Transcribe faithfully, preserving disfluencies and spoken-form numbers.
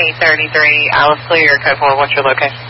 eight thirty-three Alice Clear, code four. What's your location?